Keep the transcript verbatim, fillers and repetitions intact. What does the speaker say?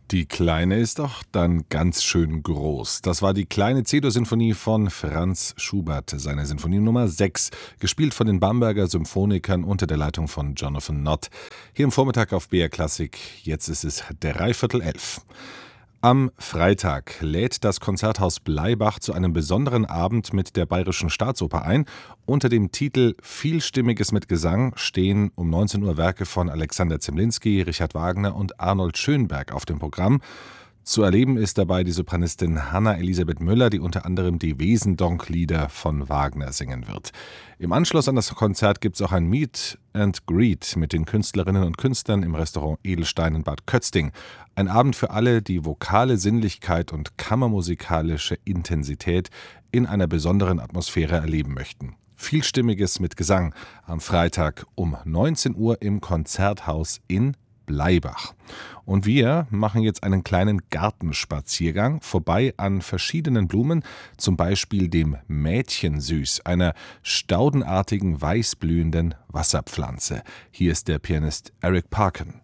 Die Kleine ist doch dann ganz schön groß. Das war die kleine C-Dur-Sinfonie von Franz Schubert, seine Sinfonie Nummer sechs, gespielt von den Bamberger Symphonikern unter der Leitung von Jonathan Nott. Hier im Vormittag auf B R Klassik, jetzt ist es dreiviertel elf. Am Freitag lädt das Konzerthaus Bleibach zu einem besonderen Abend mit der Bayerischen Staatsoper ein. Unter dem Titel Vielstimmiges mit Gesang stehen um neunzehn Uhr Werke von Alexander Zemlinsky, Richard Wagner und Arnold Schönberg auf dem Programm. Zu erleben ist dabei die Sopranistin Hanna Elisabeth Müller, die unter anderem die Wesendonck-Lieder von Wagner singen wird. Im Anschluss an das Konzert gibt es auch ein Meet and Greet mit den Künstlerinnen und Künstlern im Restaurant Edelstein in Bad Kötzting. Ein Abend für alle, die vokale Sinnlichkeit und kammermusikalische Intensität in einer besonderen Atmosphäre erleben möchten. Vielstimmiges mit Gesang am Freitag um neunzehn Uhr im Konzerthaus in Bleibach. Und wir machen jetzt einen kleinen Gartenspaziergang vorbei an verschiedenen Blumen, zum Beispiel dem Mädchensüß, einer staudenartigen, weißblühenden Wasserpflanze. Hier ist der Pianist Eric Parkin.